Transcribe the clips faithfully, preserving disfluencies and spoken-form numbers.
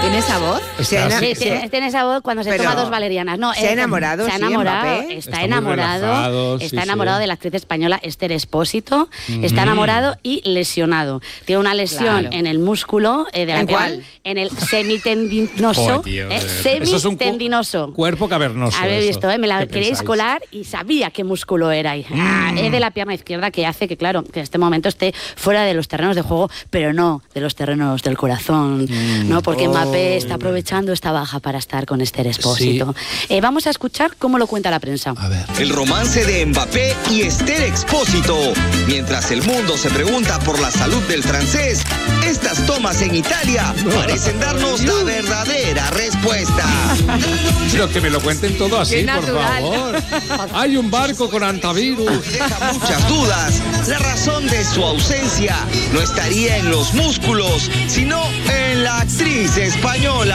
¿Tiene esa voz? Se ha, Sí, se, tiene, tiene esa voz cuando se pero toma dos valerianas. No, se ha eh, enamorado, se ha sí, enamorado, Mbappé. está, Está muy enamorado, relajado, está sí, enamorado sí. de la actriz española Esther Expósito, mm. está enamorado y lesionado. Tiene una lesión Claro. en el músculo eh, de la ¿En pierna, cuál? en el semitendinoso. Oh, tío, eh, eso es un cu- semitendinoso. Cuerpo cavernoso. Habéis eso. visto, ¿eh? Me la ¿Qué queréis pensáis? colar y sabía qué músculo era. Y, ah, es de la pierna izquierda que hace que, claro, que en este momento esté fuera de los terrenos de juego, pero no de los terrenos del corazón, Mm. ¿no? Porque Oh. Mbappé está aprovechando esta baja para estar con Esther Expósito. Eh, vamos a escuchar cómo lo cuenta la prensa. A ver. El romance de Mbappé y Esther Expósito. Mientras el mundo se pregunta por la salud del francés, estas tomas en Italia parecen darnos la verdadera respuesta. Pero que me lo cuenten todo así, Qué por natural. favor. Hay un barco con antivirus. Deja muchas dudas. La razón de su ausencia no estaría en los músculos, sino en la actriz española.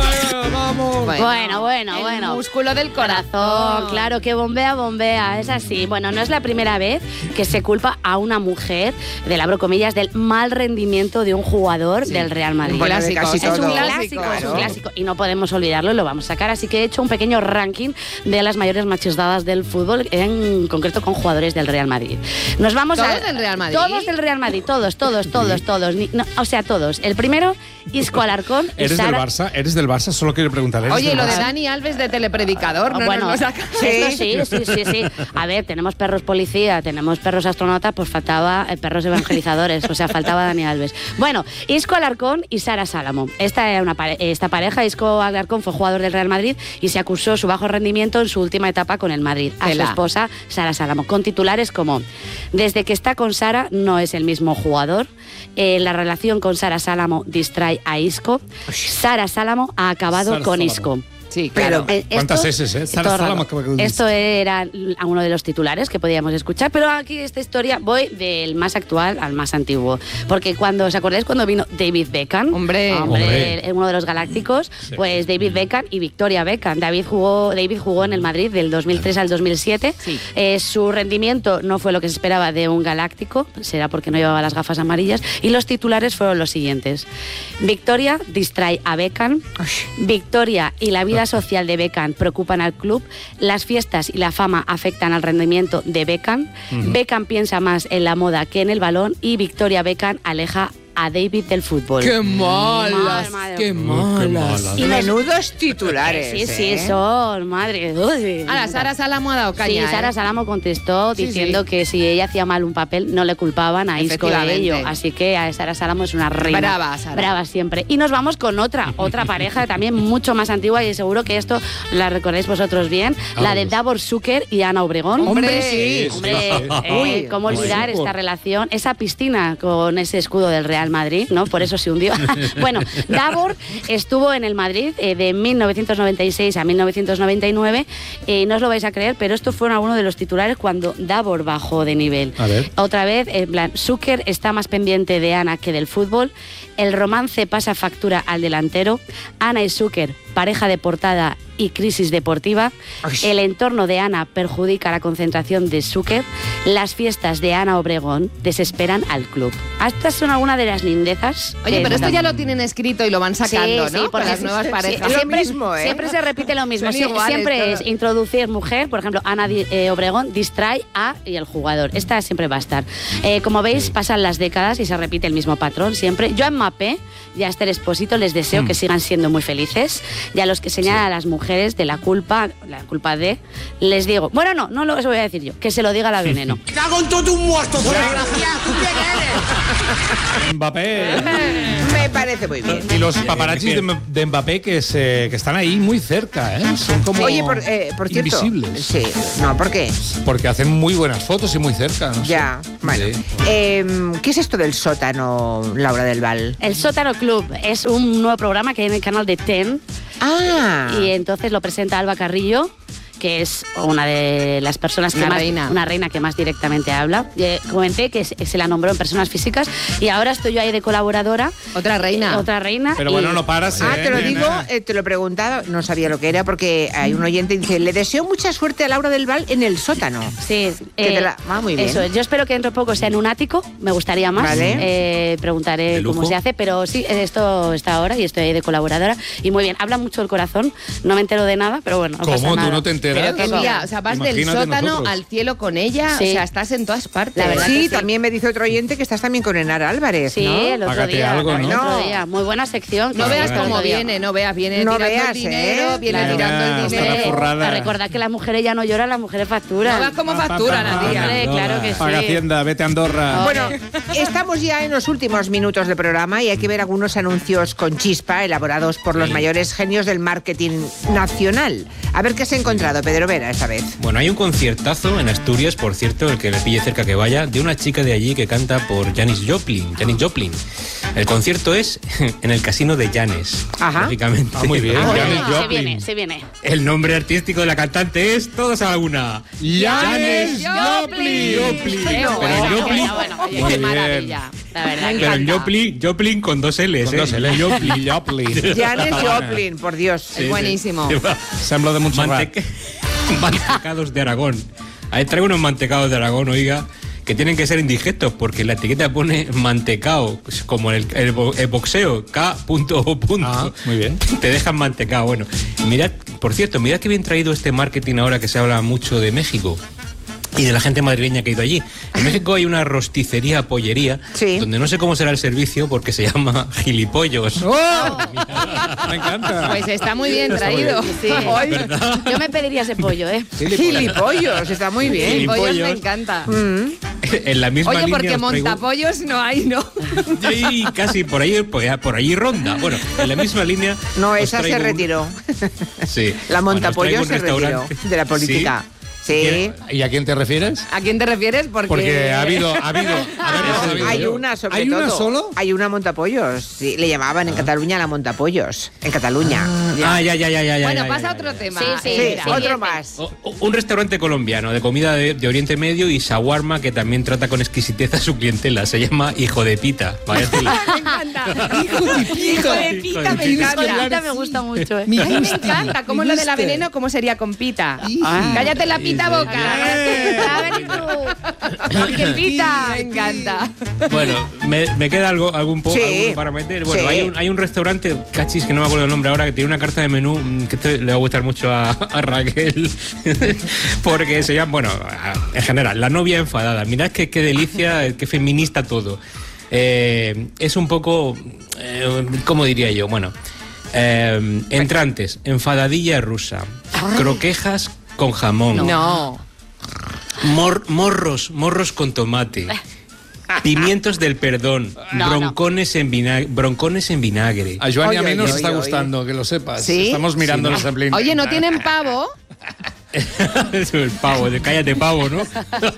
Vamos. Bueno, bueno, el bueno. músculo del corazón. Corazón, claro, que bombea, bombea, es así. Bueno, no es la primera vez que se culpa a una mujer, del abro comillas, del mal rendimiento de un jugador del Real Madrid. Bueno, de Clásico. casi Es Es todo. un Claro. clásico, es un Claro. clásico. Y no podemos olvidarlo y lo vamos a sacar. Así que he hecho un pequeño ranking de las mayores machisdadas del fútbol, en concreto con jugadores del Real Madrid. Nos vamos ¿Todos a, del Real Madrid? Todos del Real Madrid, todos, todos, todos, todos. Ni- no, o sea, todos. El primero, Isco Alarcón. y ¿Eres del Sara- Barça? ¿Eres del Barça? Solo quiero preguntar. ¿eres Oye, del lo de Barça? Dani Alves de telepredicador, no, Ah, bueno, no, no saca. esto sí, sí, sí, sí. A ver, tenemos perros policía, tenemos perros astronautas, pues faltaba eh, perros evangelizadores, o sea, faltaba Dani Alves. Bueno, Isco Alarcón y Sara Salamo. Esta era una pare- esta pareja, Isco Alarcón fue jugador del Real Madrid y se acusó su bajo rendimiento en su última etapa con el Madrid. A Tela. su esposa, Sara Salamo, con titulares como: desde que está con Sara no es el mismo jugador, eh, la relación con Sara Salamo distrae a Isco, Sara Salamo ha acabado Sara con Salamo. Isco. Sí, claro. Eh, ¿Cuántas esto- eses, eh? esto Sara es raro. Salamo, acaba con- Esto era uno de los titulares que podíamos escuchar, pero aquí esta historia voy del más actual al más antiguo. Porque cuando, ¿os acordáis cuando vino David Beckham? Hombre. Hombre. el- uno de los galácticos, Sí. pues David Beckham y Victoria Beckham. David jugó, David jugó en el Madrid del dos mil tres al dos mil siete. Sí. Eh, su rendimiento no fue lo que se esperaba de un galáctico, será porque no llevaba las gafas amarillas, y los titulares fueron los siguientes: Victoria distrae a Beckham, Victoria y la vida social de Beckham preocupan al club, las fiestas y la fama afectan al rendimiento de Beckham, Beckham piensa más en la moda que en el balón, y Victoria Beckham aleja a David del fútbol. ¡Qué malas! Madre, madre. ¡Qué Uy, qué malas! malas. Y los- Menudos titulares. Sí, sí, ¿eh? son, madre. Uy. Ahora, Sara Salamo ha dado caña. Sí, Sara ¿eh? Salamo contestó Sí, diciendo sí. que si ella hacía mal un papel no le culpaban a Isco de Efectivamente. ello. Así que a Sara Salamo es una reina. Brava, Sara. Brava siempre. Y nos vamos con otra, otra pareja también mucho más antigua, y seguro que esto la recordáis vosotros bien, la de Davor Zucker y Ana Obregón. Hombre, sí. Hombre, sí, sí. eh, Uy, cómo olvidar Súper. esta relación, esa piscina con ese escudo del Real Madrid, ¿no? Por eso se hundió. Bueno, Davor estuvo en el Madrid eh, de mil novecientos noventa y seis a mil novecientos noventa y nueve. Eh, no os lo vais a creer, pero estos fueron algunos de los titulares cuando Davor bajó de nivel. A ver. Otra vez, en plan, Zucker está más pendiente de Ana que del fútbol. El romance pasa factura al delantero. Ana y Zucker, pareja de portada y crisis deportiva. Ay. El entorno de Ana perjudica la concentración de Zucker. Las fiestas de Ana Obregón desesperan al club. Estas son algunas de las lindezas. Oye, que pero esto nos ya dan. lo tienen escrito y lo van sacando, Sí, ¿no? sí, Para porque las nuevas sí, parejas. es lo siempre, mismo, ¿eh? siempre se repite lo mismo. Son Sie- iguales siempre todos. es introducir mujer, por ejemplo, Ana Di- eh, Obregón distrae a y el jugador. Esta siempre va a estar. Eh, como veis, pasan las décadas y se repite el mismo patrón siempre. Yo a Mbappé y a Esther Expósito les deseo que sigan siendo muy felices. Y a los que señalan a las mujeres de la culpa, la culpa de, les digo, bueno, no, no lo voy a decir yo, que se lo diga la veneno. ¡Cago en todo un muerto, por desgracia! ¿Tú quién eres? Mbappé. Me parece muy bien. Y los paparazzis de, de Mbappé que, se, que están ahí muy cerca, ¿eh? Son como Oye, por, eh, por cierto. invisibles. Sí, no, ¿por qué? Porque hacen muy buenas fotos y muy cerca. No sé. Ya, bueno. Sí. Eh, ¿Qué es esto del sótano, Laura del Val? El Sótano Club es un nuevo programa que hay en el canal de Ten. Ah, Y entonces lo presenta Alba Carrillo que es una de las personas que Una más, reina. una reina que más directamente habla. Eh, comenté que se, se la nombró en personas físicas y ahora estoy yo ahí de colaboradora. Otra reina. Eh, otra reina. Pero y- bueno, no paras, Ah, ¿eh, te lo nena? digo, eh, te lo preguntaba, no sabía lo que era porque hay un oyente que dice, le deseo mucha suerte a Laura del Val en el sótano. Sí, Que te la- ah, muy bien. Eso, yo espero que dentro de poco sea en un ático, me gustaría más. Vale. Eh, preguntaré ¿De lujo? cómo se hace, pero sí, esto está ahora y estoy ahí de colaboradora. Y muy bien, habla mucho el corazón, no me entero de nada, pero bueno, no ¿Cómo? pasa ¿Tú nada. no te enteras? Pero que Eso. tía, o sea, vas del Imagínate sótano nosotros. al cielo con ella, Sí. o sea, estás en todas partes. La verdad Sí, que sí. también me dice otro oyente que estás también con Enara Álvarez, Sí, ¿no? el otro Págate día. algo, el ¿no? otro No. día. Muy buena sección. No que veas hicimos el cómo otro día. viene, no veas, viene No tirando veas, el dinero, ¿eh? viene Claro. tirando el Hasta la dinero. furrada. A recordar que las mujeres ya no lloran, las mujeres No facturan. veas cómo facturan, Pa, pa, pa, a tía. Hombre, claro que sí. Paga Hacienda, vete a Andorra. Bueno, estamos ya en los últimos minutos del programa y hay que ver algunos anuncios con chispa elaborados por los mayores genios del marketing nacional. A ver qué has encontrado, Pedro Vera, esta vez. Bueno, hay un conciertazo en Asturias, por cierto, el que le pille cerca que vaya, de una chica de allí que canta por Janis Joplin. Janis Joplin. El concierto es en el casino de Janis. Ajá. Lógicamente. Ah, muy bien. Ah, Janis se Joplin. viene, se viene. El nombre artístico de la cantante es todos a la una. Janis Joplin. Joplin. Qué Pero bueno, en Joplin, bueno, bueno, oye, Muy qué bien. maravilla. La verdad que pero en encanta. Joplin, Joplin con dos L's. Con ¿eh? dos L. Joplin, Joplin. Janis Joplin, por Dios. Es buenísimo. Semblo de mucho Mante- mantecados de Aragón. Ahí traigo unos mantecados de Aragón, oiga, que tienen que ser indigestos porque la etiqueta pone mantecao, como el, el, bo- el boxeo, K punto O punto. Ah, muy bien. Te dejan mantecao. Bueno, mirad, por cierto, mirad que bien traído este marketing ahora que se habla mucho de México. Y de la gente madrileña que ha ido allí. En México hay una rosticería, pollería, Sí. donde no sé cómo será el servicio porque se llama Gilipollos. ¡Oh! Me encanta. Pues está muy bien traído. Sí. Yo me pediría ese pollo, ¿eh? Gilipollos, está muy bien. El pollo me Gilipollos. encanta. En la misma Oye, línea porque os traigo- montapollos no hay, ¿no? Sí, casi por ahí, por, por allí ronda. Bueno, en la misma línea. No, os esa se traigo un- retiró. Sí. La Bueno, os montapollos traigo un se retiró restaurante. de la política. Sí. ¿Y a quién te refieres? ¿A quién te refieres? Porque, Porque ha habido, ha habido. A ver, ha habido. Hay una, sobre ¿Hay todo. una solo? Hay una montapollos. Sí, le llamaban en Cataluña la montapollos. En Cataluña. Ah, ya, ya, ya, ya. ya, Bueno, ya, pasa ya, a otro ya. tema. Sí, sí, Sí, Eh, otro mira. más. O- o- Un restaurante colombiano de comida de, de Oriente Medio y shawarma que también trata con exquisitez a su clientela. Se llama Hijo de Pita. Vaya tela. Me encanta. Hijo de Hijo de pita, me pita. encanta. Pita me gusta mucho, ¿eh? Ay, me encanta. ¿Cómo es lo de la veneno? ¿Cómo sería con pita? Ah. Cállate la pita boca. A ver, ¿y tú? ¡Qué pita! Me encanta. Bueno, me, me queda algo, algún poco Sí. para meter. Bueno, Sí. hay, un, hay un restaurante, cachis, que no me acuerdo el nombre ahora, que tiene una carta de menú mm, que este le va a gustar mucho a, a Raquel. Porque se llama, bueno, a- en general, La novia enfadada. Mirad qué, qué delicia, qué feminista todo. Eh, es un poco, eh, ¿cómo diría yo? Bueno, eh, entrantes, enfadadilla rusa, croquejas con jamón. No. Mor- morros, morros con tomate. Pimientos del perdón. No, broncones, En vinagre, broncones en vinagre. A Joan y a Oye, mí nos oye, está oye, gustando, que lo sepas. ¿Sí? Estamos mirando los en Oye, ¿no tienen pavo? El pavo, de cállate pavo, ¿no?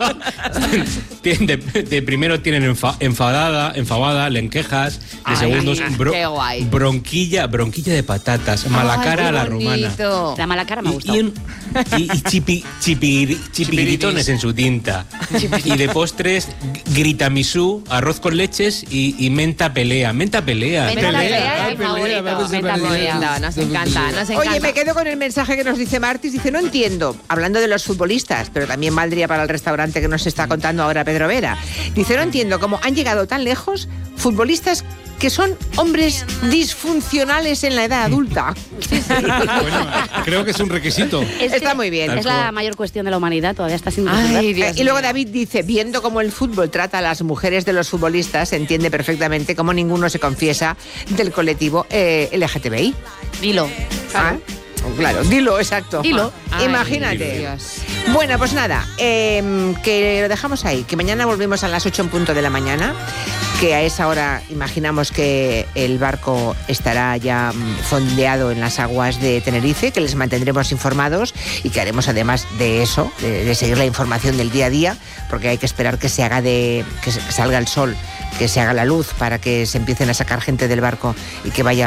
Tienen de, de primero tienen enfa- enfadada, enfabada, lentejas, de Ay, segundos bro- qué guay. bronquilla, bronquilla de patatas, malacara Ay, a la qué romana. bonito. La mala cara me ha Y, gustado. y, un- y- y chipi, chipiri- chipiritones en su tinta. Y de postres, gritamisú, arroz con leches y, y menta pelea. Menta pelea. Menta pelea. pelea. Ay, mi pelea, favorito, vamos a menta pelea. pelea. Nos encanta, nos encanta. Oye, me quedo con el mensaje que nos dice Martis. Dice, no entiendo, hablando de los futbolistas, pero también valdría para el restaurante que nos está contando ahora Pedro Vera. Dice, no entiendo cómo han llegado tan lejos futbolistas que son hombres disfuncionales en la edad adulta. Bueno, creo que es un requisito. Es Está que muy bien. Es la mayor cuestión de la humanidad, todavía está sin resolver. Ay, Dios Eh, y luego mío. David dice, viendo cómo el fútbol trata a las mujeres de los futbolistas, se entiende perfectamente cómo ninguno se confiesa del colectivo eh, L G T B I. Dilo. Ah, claro, dilo, exacto. Dilo. Ay, Imagínate. Dios. Bueno, pues nada, eh, que lo dejamos ahí, que mañana volvemos a las ocho en punto de la mañana, que a esa hora imaginamos que el barco estará ya mm, fondeado en las aguas de Tenerife, que les mantendremos informados y que haremos además de eso, de, de seguir la información del día a día, porque hay que esperar que se haga de, que, se- que salga el sol, que se haga la luz para que se empiecen a sacar gente del barco y que vaya